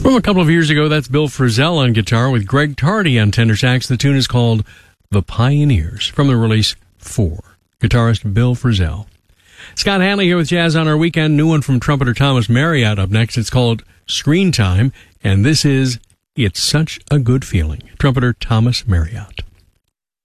From a couple of years ago, that's Bill Frisell on guitar with Greg Tardy on tenor sax. The tune is called The Pioneers from the release 4. Guitarist Bill Frisell. Scott Hanley here with Jazz on Our Weekend. New one from trumpeter Thomas Marriott up next. It's called Screen Time, and this is It's Such a Good Feeling. Trumpeter Thomas Marriott.